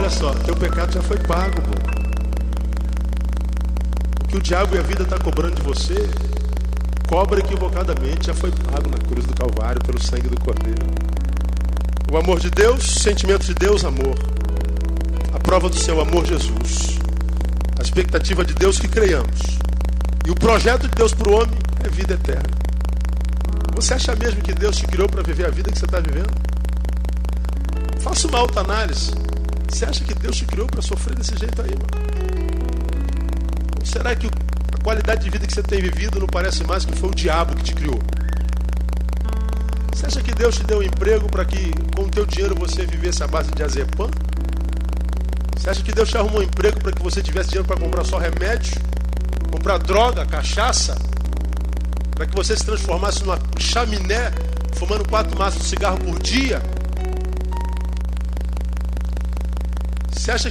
olha só, teu pecado já foi pago, pô. O que o diabo e a vida estão cobrando de você, cobra equivocadamente, já foi pago na cruz do Calvário pelo sangue do Cordeiro. O amor de Deus, sentimento de Deus, amor. A prova do seu amor, Jesus. A expectativa de Deus que creiamos. E o projeto de Deus para o homem é vida eterna. Você acha mesmo que Deus te criou para viver a vida que você está vivendo? Faça uma autoanálise. Você acha que Deus te criou para sofrer desse jeito aí, mano? Ou será que a qualidade de vida que você tem vivido não parece mais que foi o diabo que te criou? Você acha que Deus te deu um emprego para que com o teu dinheiro você vivesse à base de azepam? Você acha que Deus te arrumou um emprego para que você tivesse dinheiro para comprar só remédio? Comprar droga, cachaça? Para que você se transformasse numa chaminé, fumando 4 maços de cigarro por dia? Você acha